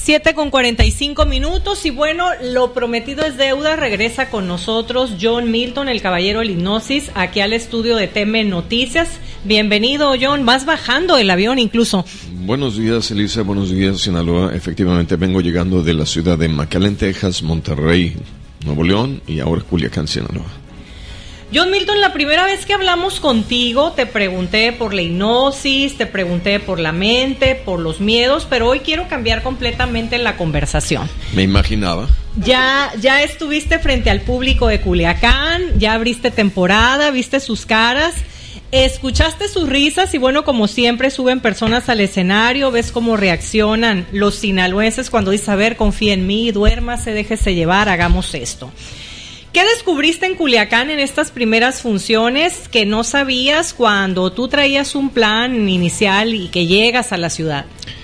7:45 y bueno, lo prometido es deuda. Regresa con nosotros John Milton, el caballero del hipnosis, aquí al estudio de TM Noticias. Bienvenido, John. Vas bajando el avión incluso. Buenos días, Elisa. Buenos días, Sinaloa. Efectivamente, vengo llegando de la ciudad de McAllen, Texas, Monterrey, Nuevo León y ahora Culiacán, Sinaloa. John Milton, la primera vez que hablamos contigo te pregunté por la hipnosis, te pregunté por la mente, por los miedos, pero hoy quiero cambiar completamente la conversación. Me imaginaba. Ya estuviste frente al público de Culiacán, ya abriste temporada, viste sus caras, escuchaste sus risas y bueno, como siempre suben personas al escenario, ves cómo reaccionan los sinaloenses cuando dicen, a ver, confía en mí, duérmase, déjese llevar, hagamos esto. ¿Qué descubriste en Culiacán en estas primeras funciones que no sabías cuando tú traías un plan inicial y que llegas a la ciudad?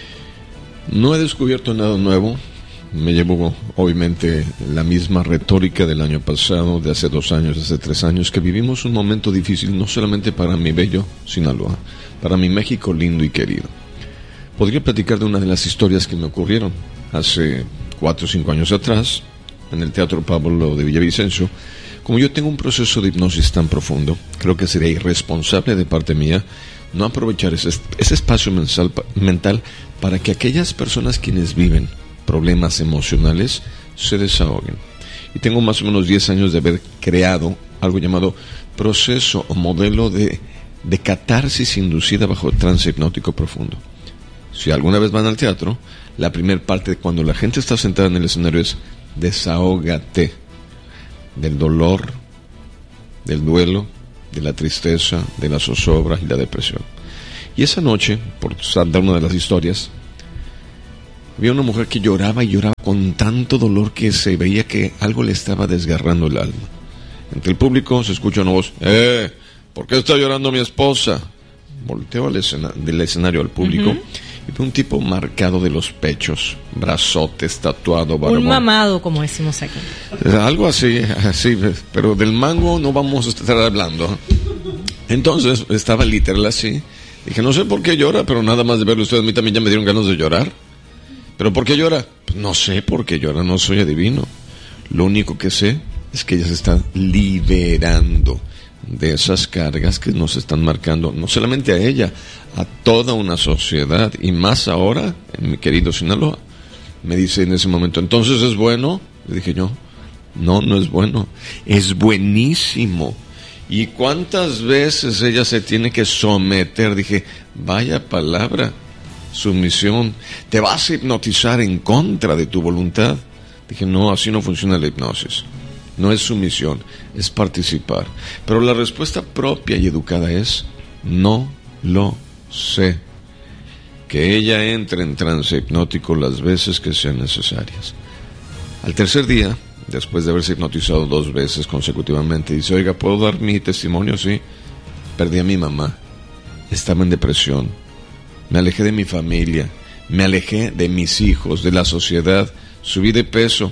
No he descubierto nada nuevo. Me llevo, obviamente, la misma retórica del año pasado, de hace 2 años, de hace 3 años, que vivimos un momento difícil, no solamente para mi bello Sinaloa, para mi México lindo y querido. Podría platicar de una de las historias que me ocurrieron hace 4 o 5 años atrás, en el Teatro Pablo de Villavicencio. Como yo tengo un proceso de hipnosis tan profundo, creo que sería irresponsable de parte mía no aprovechar ese espacio mental para que aquellas personas quienes viven problemas emocionales se desahoguen. Y tengo más o menos 10 años de haber creado algo llamado proceso o modelo de catarsis inducida bajo trance hipnótico profundo. Si alguna vez van al teatro, la primera parte, cuando la gente está sentada en el escenario, es desahógate del dolor, del duelo, de la tristeza, de la zozobra y la depresión. Y esa noche, por dar una de las historias, vi a una mujer que lloraba y lloraba con tanto dolor que se veía que algo le estaba desgarrando el alma. Entre el público se escucha una voz, ¿por qué está llorando mi esposa? Volteo del escenario al público. Y fue un tipo marcado de los pechos, brazotes, tatuado, barbón. Un mamado, como decimos aquí. Algo así, pero del mango no vamos a estar hablando. Entonces, estaba literal así. Dije, no sé por qué llora, pero nada más de verlo ustedes, a mí también ya me dieron ganas de llorar. ¿Pero por qué llora? Pues no sé por qué llora, no soy adivino. Lo único que sé es que ella se está liberando de esas cargas que nos están marcando, no solamente a ella, a toda una sociedad, y más ahora, en mi querido Sinaloa. Me dice en ese momento, ¿entonces es bueno? Le dije yo, no es bueno, es buenísimo. ¿Y cuántas veces ella se tiene que someter? Dije, vaya palabra, sumisión, te vas a hipnotizar en contra de tu voluntad. Dije, no, así no funciona la hipnosis. No es sumisión, es participar. Pero la respuesta propia y educada es, no lo sé. Que ella entre en trance hipnótico las veces que sean necesarias. Al tercer día, después de haberse hipnotizado 2 veces consecutivamente, dice, oiga, ¿puedo dar mi testimonio? Sí. Perdí a mi mamá. Estaba en depresión. Me alejé de mi familia. Me alejé de mis hijos, de la sociedad. Subí de peso.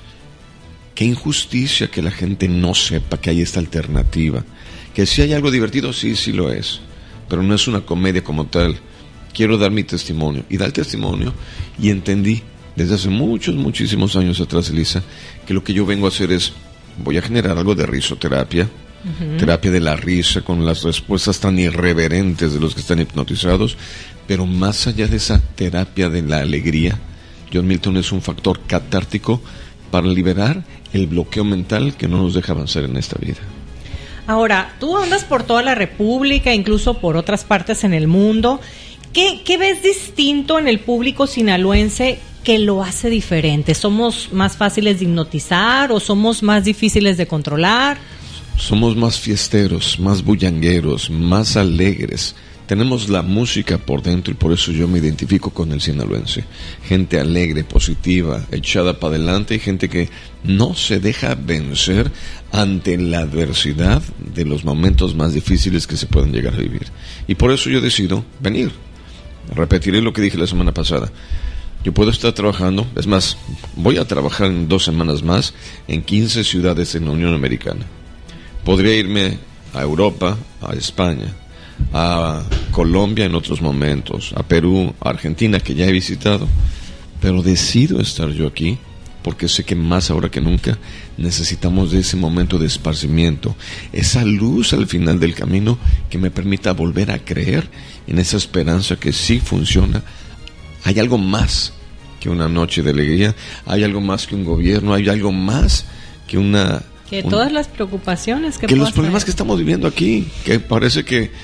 Qué injusticia que la gente no sepa que hay esta alternativa. Que si hay algo divertido, sí lo es. Pero no es una comedia como tal. Quiero dar mi testimonio. Y dar testimonio. Y entendí desde hace muchísimos años atrás, Elisa, que lo que yo vengo a hacer es, voy a generar algo de risoterapia. Terapia de la risa, con las respuestas tan irreverentes de los que están hipnotizados. Pero más allá de esa terapia de la alegría, John Milton es un factor catártico para liberar el bloqueo mental que no nos deja avanzar en esta vida. Ahora, tú andas por toda la República, incluso por otras partes en el mundo. ¿Qué ves distinto en el público sinaloense que lo hace diferente? ¿Somos más fáciles de hipnotizar o somos más difíciles de controlar? Somos más fiesteros, más bullangueros, más alegres. Tenemos la música por dentro y por eso yo me identifico con el sinaloense. Gente alegre, positiva, echada para adelante y gente que no se deja vencer ante la adversidad de los momentos más difíciles que se pueden llegar a vivir. Y por eso yo decido venir. Repetiré lo que dije la semana pasada. Yo puedo estar trabajando, es más, voy a trabajar en 2 semanas más en 15 ciudades en la Unión Americana. Podría irme a Europa, a España, a Colombia en otros momentos, a Perú, a Argentina, que ya he visitado, pero decido estar yo aquí porque sé que más ahora que nunca necesitamos de ese momento de esparcimiento, esa luz al final del camino que me permita volver a creer en esa esperanza que sí funciona. Hay algo más que una noche de alegría, hay algo más que un gobierno, hay algo más que todas las preocupaciones que los problemas que estamos viviendo aquí, que parece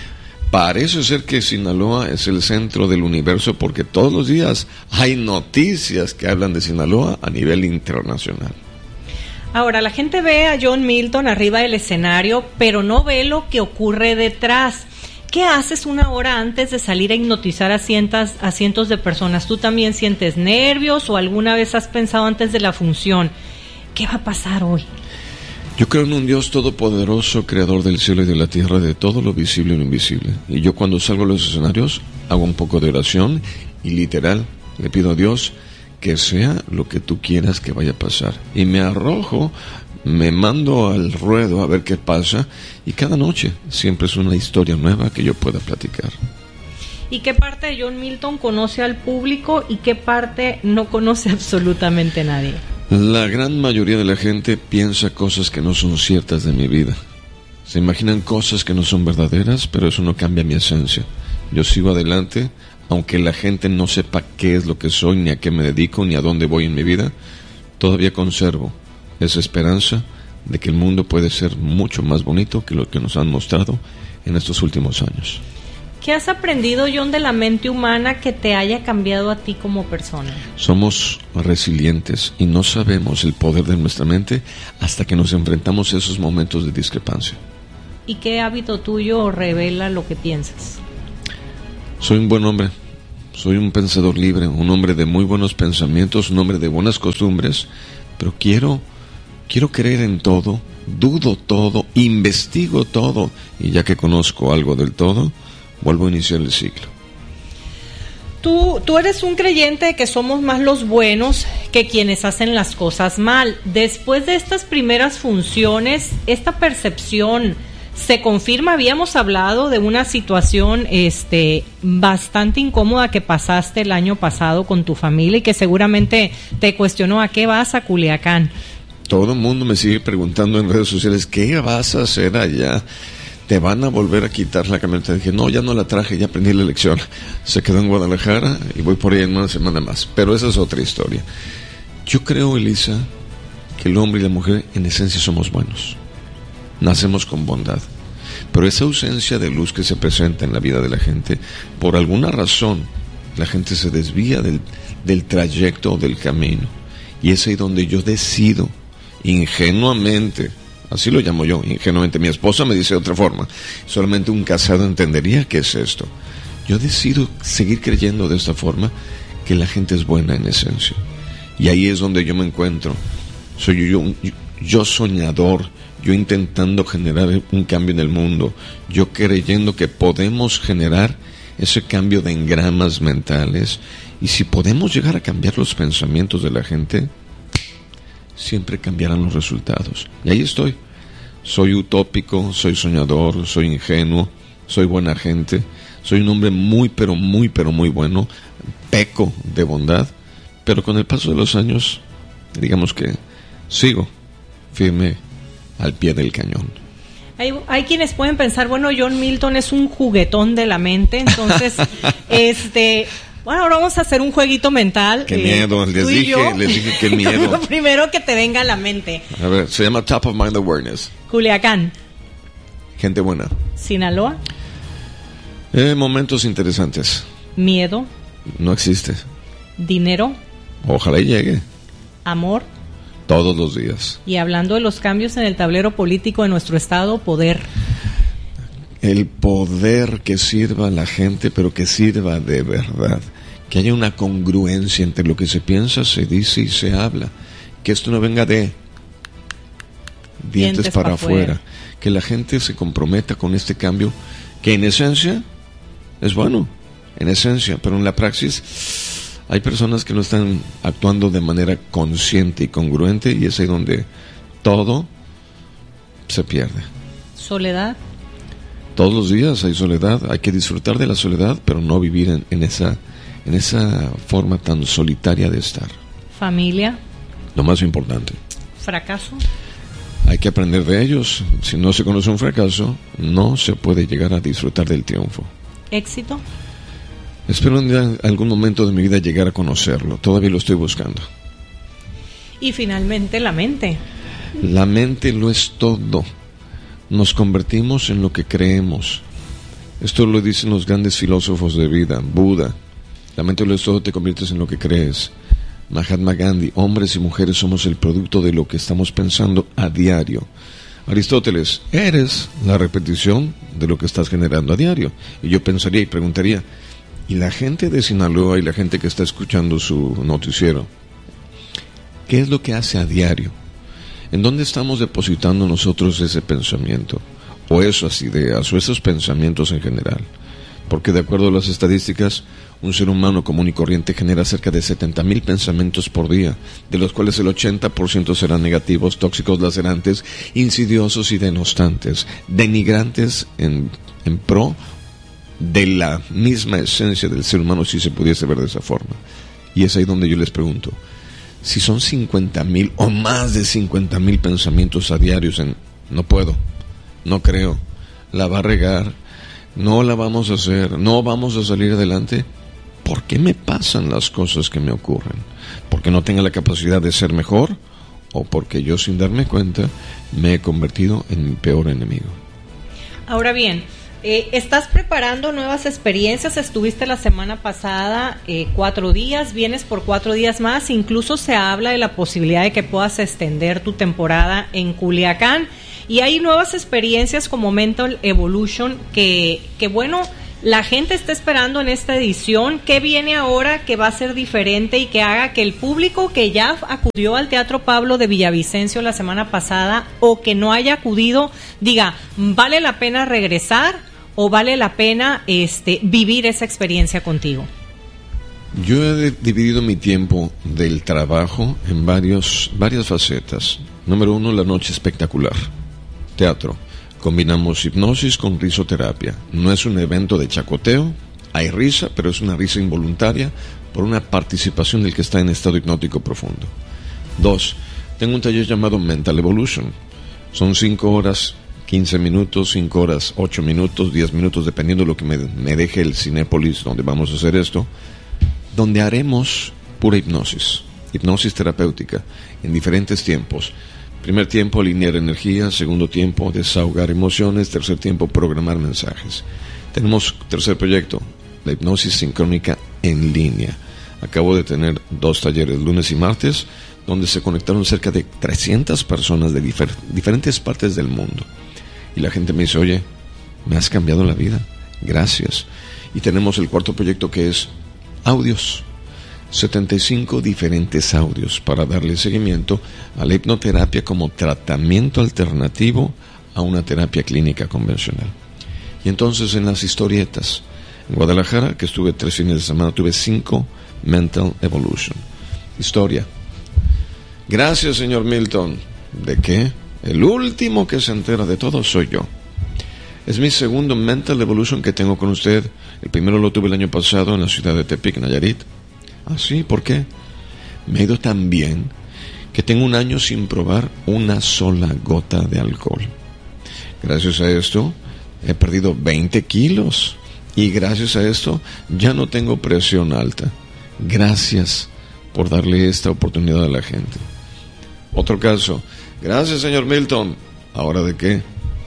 ser que Sinaloa es el centro del universo, porque todos los días hay noticias que hablan de Sinaloa a nivel internacional. Ahora, la gente ve a John Milton arriba del escenario, pero no ve lo que ocurre detrás. ¿Qué haces una hora antes de salir a hipnotizar a cientos de personas? ¿Tú también sientes nervios o alguna vez has pensado antes de la función, qué va a pasar hoy? Yo creo en un Dios todopoderoso, creador del cielo y de la tierra, de todo lo visible y lo invisible. Y yo cuando salgo a los escenarios hago un poco de oración y literal le pido a Dios que sea lo que tú quieras que vaya a pasar. Y me arrojo, me mando al ruedo a ver qué pasa, y cada noche siempre es una historia nueva que yo pueda platicar. ¿Y qué parte de John Milton conoce al público y qué parte no conoce absolutamente nadie? La gran mayoría de la gente piensa cosas que no son ciertas de mi vida. Se imaginan cosas que no son verdaderas, pero eso no cambia mi esencia. Yo sigo adelante, aunque la gente no sepa qué es lo que soy, ni a qué me dedico, ni a dónde voy en mi vida. Todavía conservo esa esperanza de que el mundo puede ser mucho más bonito que lo que nos han mostrado en estos últimos años. ¿Qué has aprendido, John, de la mente humana que te haya cambiado a ti como persona? Somos resilientes y no sabemos el poder de nuestra mente hasta que nos enfrentamos a esos momentos de discrepancia. ¿Y qué hábito tuyo revela lo que piensas? Soy un buen hombre, soy un pensador libre, un hombre de muy buenos pensamientos, un hombre de buenas costumbres, pero quiero creer en todo, dudo todo, investigo todo, y ya que conozco algo del todo, vuelvo a iniciar el ciclo. Tú eres un creyente de que somos más los buenos que quienes hacen las cosas mal. Después de estas primeras funciones, esta percepción se confirma. Habíamos hablado de una situación bastante incómoda que pasaste el año pasado con tu familia y que seguramente te cuestionó a qué vas a Culiacán. Todo el mundo me sigue preguntando en redes sociales, ¿qué vas a hacer allá? ¿Te van a volver a quitar la camioneta? Dije, no, ya no la traje, ya aprendí la lección. Se quedó en Guadalajara y voy por ahí en una semana más. Pero esa es otra historia. Yo creo, Elisa, que el hombre y la mujer en esencia somos buenos. Nacemos con bondad. Pero esa ausencia de luz que se presenta en la vida de la gente, por alguna razón, la gente se desvía del trayecto o del camino. Y es ahí donde yo decido, ingenuamente, así lo llamo yo, ingenuamente, mi esposa me dice de otra forma, solamente un casado entendería qué es esto. Yo decido seguir creyendo de esta forma que la gente es buena en esencia. Y ahí es donde yo me encuentro. Soy yo soñador, yo intentando generar un cambio en el mundo, yo creyendo que podemos generar ese cambio de engramas mentales, y si podemos llegar a cambiar los pensamientos de la gente, siempre cambiarán los resultados. Y ahí estoy. Soy utópico, soy soñador, soy ingenuo, soy buena gente, soy un hombre muy bueno, peco de bondad, pero con el paso de los años, digamos que sigo firme al pie del cañón. Hay quienes pueden pensar, bueno, John Milton es un juguetón de la mente, entonces, bueno, ahora vamos a hacer un jueguito mental. Qué miedo, les dije qué miedo. Lo primero que te venga a la mente. A ver, se llama Top of Mind Awareness. Culiacán. Gente buena. Sinaloa. Momentos interesantes. Miedo. No existe. Dinero. Ojalá y llegue. Amor. Todos los días. Y hablando de los cambios en el tablero político de nuestro estado, poder. El poder que sirva a la gente, pero que sirva de verdad. Que haya una congruencia entre lo que se piensa, se dice y se habla. Que esto no venga de dientes para afuera. Que la gente se comprometa con este cambio, que en esencia es bueno, en esencia, pero en la praxis hay personas que no están actuando de manera consciente y congruente, y es ahí donde todo se pierde. Soledad. Todos los días hay soledad, hay que disfrutar de la soledad, pero no vivir en en esa forma tan solitaria de estar. Familia. Lo más importante. Fracaso. Hay que aprender de ellos. Si no se conoce un fracaso, no se puede llegar a disfrutar del triunfo. Éxito. Espero en algún momento de mi vida llegar a conocerlo. Todavía lo estoy buscando. Y finalmente la mente. La mente lo es todo. Nos convertimos en lo que creemos. Esto lo dicen los grandes filósofos de vida. Buda. La mente lo es todo, te conviertes en lo que crees. Mahatma Gandhi. Hombres y mujeres somos el producto de lo que estamos pensando a diario. Aristóteles. Eres la repetición de lo que estás generando a diario. Y yo pensaría y preguntaría, ¿y la gente de Sinaloa y la gente que está escuchando su noticiero, qué es lo que hace a diario? ¿En dónde estamos depositando nosotros ese pensamiento? O esas ideas, o esos pensamientos en general. Porque de acuerdo a las estadísticas, un ser humano común y corriente genera cerca de 70,000 pensamientos por día, de los cuales el 80% serán negativos, tóxicos, lacerantes, insidiosos y denostantes, denigrantes en pro de la misma esencia del ser humano, si se pudiese ver de esa forma. Y es ahí donde yo les pregunto, si son 50,000 o más de 50,000 pensamientos a diarios en no puedo, no creo, la va a regar, no la vamos a hacer, no vamos a salir adelante, ¿por qué me pasan las cosas que me ocurren? ¿Porque no tengo la capacidad de ser mejor? ¿O porque yo, sin darme cuenta, me he convertido en mi peor enemigo? Ahora bien, ¿estás preparando nuevas experiencias? Estuviste la semana pasada 4 días, vienes por 4 días más, incluso se habla de la posibilidad de que puedas extender tu temporada en Culiacán, y hay nuevas experiencias como Mental Evolution que bueno, la gente está esperando en esta edición. ¿Qué viene ahora que va a ser diferente y que haga que el público que ya acudió al Teatro Pablo de Villavicencio la semana pasada o que no haya acudido diga, ¿vale la pena regresar o vale la pena vivir esa experiencia contigo? Yo he dividido mi tiempo del trabajo en varias facetas. Número 1, la noche espectacular. Teatro. Combinamos hipnosis con risoterapia. No es un evento de chacoteo, hay risa, pero es una risa involuntaria por una participación del que está en estado hipnótico profundo. 2, tengo un taller llamado Mental Evolution. Son 5 horas, 15 minutos, 5 horas, 8 minutos, 10 minutos, dependiendo de lo que me deje el Cinépolis, donde vamos a hacer esto, donde haremos pura hipnosis terapéutica, en diferentes tiempos. Primer tiempo, alinear energías. Segundo tiempo, desahogar emociones. Tercer tiempo, programar mensajes. Tenemos tercer proyecto, la hipnosis sincrónica en línea. Acabo de tener 2 talleres, lunes y martes, donde se conectaron cerca de 300 personas de diferentes partes del mundo. Y la gente me dice, oye, me has cambiado la vida. Gracias. Y tenemos el cuarto proyecto, que es audios. 75 diferentes audios para darle seguimiento a la hipnoterapia como tratamiento alternativo a una terapia clínica convencional. Y entonces en las historietas, en Guadalajara, que estuve 3 fines de semana, tuve 5 Mental Evolution. Historia. Gracias, señor Milton. ¿De qué? El último que se entera de todo soy yo. Es mi segundo Mental Evolution que tengo con usted. El primero lo tuve el año pasado en la ciudad de Tepic, Nayarit. ¿Ah, sí? ¿Por qué? Me he ido tan bien que tengo 1 año sin probar una sola gota de alcohol. Gracias a esto he perdido 20 kilos y gracias a esto ya no tengo presión alta. Gracias por darle esta oportunidad a la gente. Otro caso. Gracias, señor Milton. ¿Ahora de qué?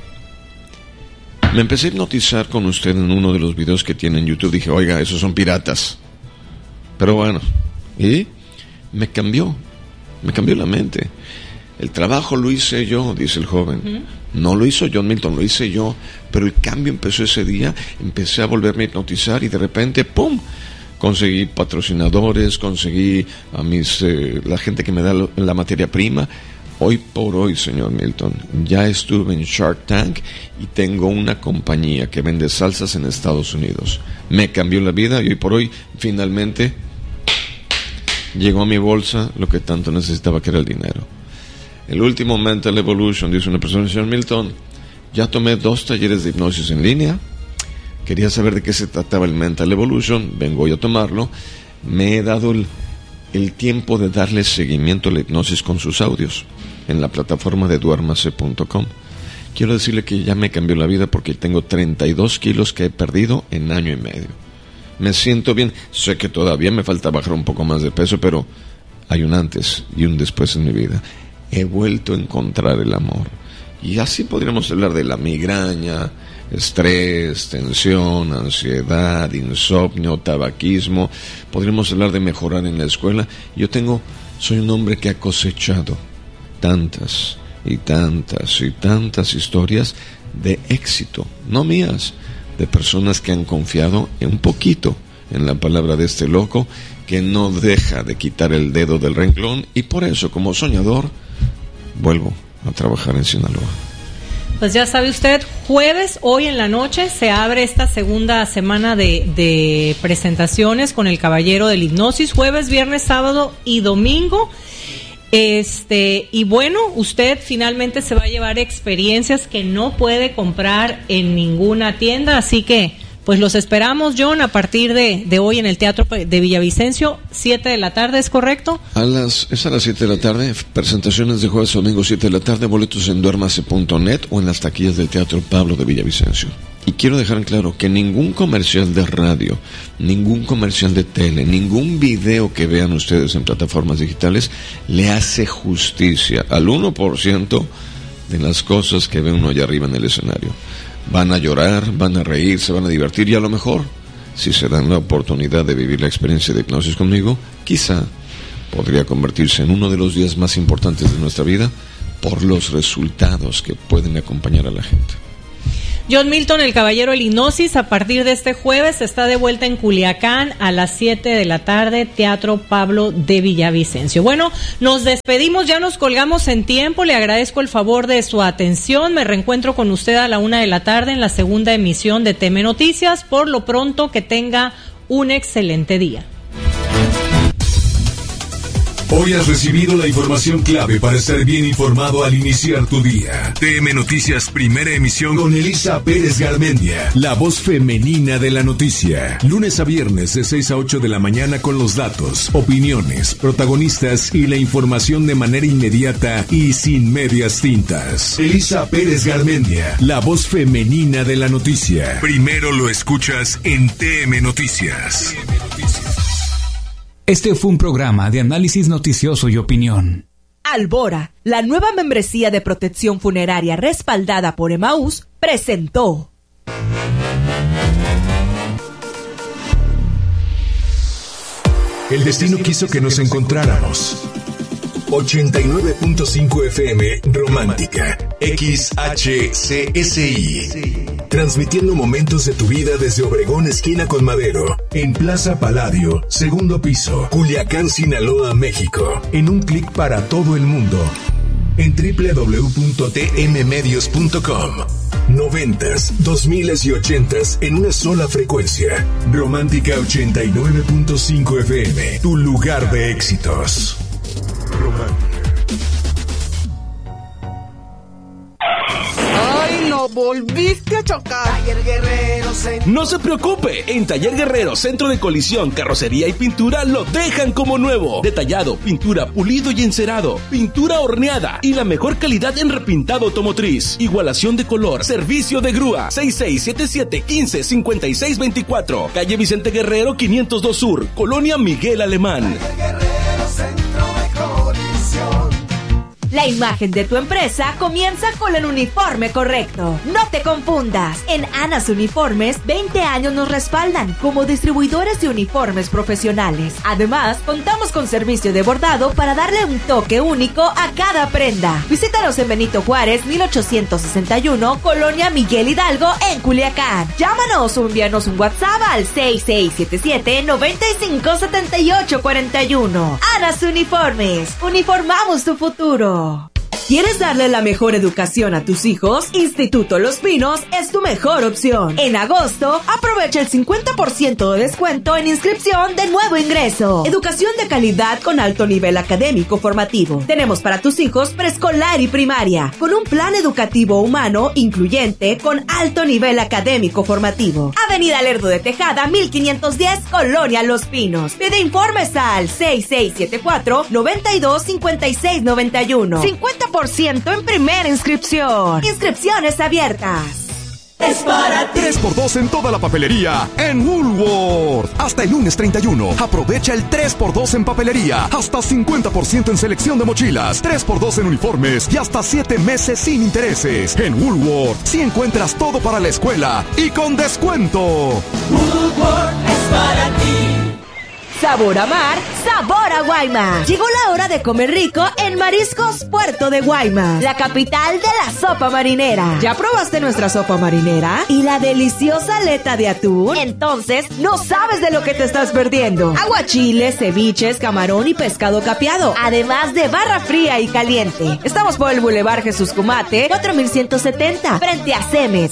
Me empecé a hipnotizar con usted en uno de los videos que tiene en YouTube. Dije, oiga, esos son piratas. Pero bueno, y me cambió la mente. El trabajo lo hice yo, dice el joven. No lo hizo John Milton, lo hice yo. Pero el cambio empezó ese día, empecé a volverme a hipnotizar y de repente, ¡pum!, conseguí patrocinadores, conseguí a la gente que me da la materia prima. Hoy por hoy, señor Milton, ya estuve en Shark Tank y tengo una compañía que vende salsas en Estados Unidos. Me cambió la vida y hoy por hoy, finalmente, llegó a mi bolsa lo que tanto necesitaba, que era el dinero. El último Mental Evolution, dice una persona, señor Milton, ya tomé 2 talleres de hipnosis en línea, Quería saber de qué se trataba el Mental Evolution, vengo yo a tomarlo. Me he dado el tiempo de darle seguimiento a la hipnosis con sus audios en la plataforma de duermase.com. Quiero decirle que ya me cambió la vida porque tengo 32 kilos que he perdido en año y medio. Me siento bien, sé que todavía me falta bajar un poco más de peso, pero hay un antes y un después en mi vida. He vuelto a encontrar el amor. Y así podríamos hablar de la migraña, estrés, tensión, ansiedad, insomnio, tabaquismo. Podríamos hablar de mejorar en la escuela. Soy un hombre que ha cosechado tantas y tantas y tantas historias de éxito, no mías, de personas que han confiado un poquito en la palabra de este loco que no deja de quitar el dedo del renglón, y por eso, como soñador, vuelvo a trabajar en Sinaloa. Pues ya sabe usted, jueves, hoy en la noche, se abre esta segunda semana de presentaciones con el Caballero del Hipnosis, jueves, viernes, sábado y domingo. Y bueno, usted finalmente se va a llevar experiencias que no puede comprar en ninguna tienda, así que pues los esperamos, John, a partir de hoy en el Teatro de Villavicencio, 7 de la tarde, ¿es correcto? Es a las 7 de la tarde, presentaciones de jueves, domingo, 7 de la tarde, boletos en duermase.net o en las taquillas del Teatro Pablo de Villavicencio. Y quiero dejar en claro que ningún comercial de radio, ningún comercial de tele, ningún video que vean ustedes en plataformas digitales le hace justicia al 1% de las cosas que ve uno allá arriba en el escenario. Van a llorar, van a reír, se van a divertir, y a lo mejor, si se dan la oportunidad de vivir la experiencia de hipnosis conmigo, quizá podría convertirse en uno de los días más importantes de nuestra vida por los resultados que pueden acompañar a la gente. John Milton, el Caballero del Hipnosis, a partir de este jueves está de vuelta en Culiacán a las 7 de la tarde, Teatro Pablo de Villavicencio. Bueno, nos despedimos, ya nos colgamos en tiempo, le agradezco el favor de su atención, me reencuentro con usted a la 1 de la tarde en la segunda emisión de TM Noticias. Por lo pronto, que tenga un excelente día. Hoy has recibido la información clave para estar bien informado al iniciar tu día. TM Noticias, primera emisión con Elisa Pérez Garmendia, la voz femenina de la noticia. Lunes a viernes de 6 a 8 de la mañana con los datos, opiniones, protagonistas y la información de manera inmediata y sin medias tintas. Elisa Pérez Garmendia, la voz femenina de la noticia. Primero lo escuchas en TM Noticias. Este fue un programa de análisis noticioso y opinión. Albora, la nueva membresía de protección funeraria respaldada por Emaús, presentó. El destino quiso que nos encontráramos. 89.5 FM Romántica, XHCSI. Transmitiendo momentos de tu vida desde Obregón, esquina con Madero, en Plaza Palladio, segundo piso, Culiacán, Sinaloa, México. En un clic para todo el mundo. En www.tmmedios.com. 90s, 2000s y 80s en una sola frecuencia. Romántica 89.5 FM, tu lugar de éxitos. Romántica. ¡Ay, no volviste a chocar! Taller Guerrero Centro. No se preocupe, en Taller Guerrero, Centro de Colisión, Carrocería y Pintura lo dejan como nuevo. Detallado, pintura, pulido y encerado, pintura horneada y la mejor calidad en repintado automotriz. Igualación de color, servicio de grúa. 6677155624. Calle Vicente Guerrero 502 Sur, Colonia Miguel Alemán. Taller Guerrero Centro de Colisión. La imagen de tu empresa comienza con el uniforme correcto. No te confundas. En Anas Uniformes, 20 años nos respaldan como distribuidores de uniformes profesionales. Además, contamos con servicio de bordado para darle un toque único a cada prenda. Visítanos en Benito Juárez, 1861, Colonia Miguel Hidalgo, en Culiacán. Llámanos o envíanos un WhatsApp al 6677-957841. Anas Uniformes. Uniformamos tu futuro. ¿Quieres darle la mejor educación a tus hijos? Instituto Los Pinos es tu mejor opción. En agosto, aprovecha el 50% de descuento en inscripción de nuevo ingreso. Educación de calidad con alto nivel académico formativo. Tenemos para tus hijos preescolar y primaria, con un plan educativo humano incluyente con alto nivel académico formativo. Avenida Lerdo de Tejada, 1510, Colonia Los Pinos. Pide informes al 6674-925691. 50% en primera inscripción. Inscripciones abiertas. Es para ti. 3x2 en toda la papelería en Woolworth. Hasta el lunes 31. Aprovecha el 3x2 en papelería. Hasta 50% en selección de mochilas. 3x2 en uniformes y hasta 7 meses sin intereses. En Woolworth, si encuentras todo para la escuela y con descuento. Woolworth es para ti. Sabor a mar, sabor a Guaymas. Llegó la hora de comer rico en Mariscos Puerto de Guaymas, la capital de la sopa marinera. ¿Ya probaste nuestra sopa marinera? ¿Y la deliciosa aleta de atún? Entonces, no sabes de lo que te estás perdiendo. Aguachiles, ceviches, camarón y pescado capeado, además de barra fría y caliente. Estamos por el Boulevard Jesús Cumate, 4170, frente a CEMES,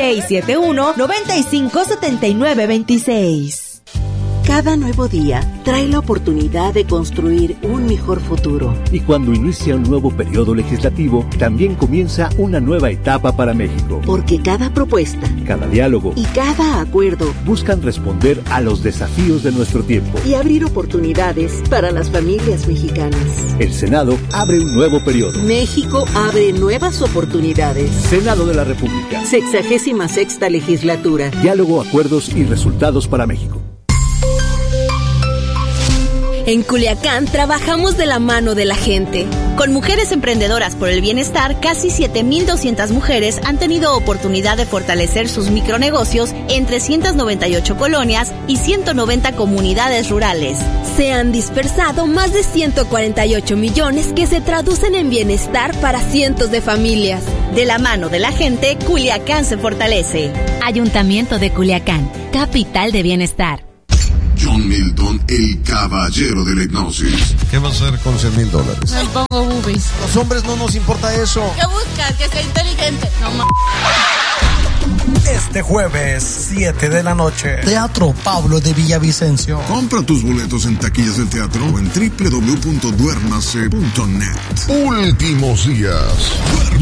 6671-957926. Cada nuevo día trae la oportunidad de construir un mejor futuro. Y cuando inicia un nuevo periodo legislativo, también comienza una nueva etapa para México. Porque cada propuesta, cada diálogo y cada acuerdo buscan responder a los desafíos de nuestro tiempo y abrir oportunidades para las familias mexicanas. El Senado abre un nuevo periodo. México abre nuevas oportunidades. Senado de la República. 66ª legislatura. Diálogo, acuerdos y resultados para México. En Culiacán trabajamos de la mano de la gente. Con Mujeres Emprendedoras por el Bienestar, casi 7,200 mujeres han tenido oportunidad de fortalecer sus micronegocios en 398 colonias y 190 comunidades rurales. Se han dispersado más de 148 millones que se traducen en bienestar para cientos de familias. De la mano de la gente, Culiacán se fortalece. Ayuntamiento de Culiacán, capital de bienestar. John Milton, el caballero de la hipnosis. ¿Qué vas a hacer con $100,000? Me pongo boobies. Los hombres no nos importa eso. ¿Qué buscas? Que sea inteligente. No Este jueves, 7 de la noche, Teatro Pablo de Villavicencio. Compra tus boletos en taquillas del teatro o en www.duernase.net. Últimos días.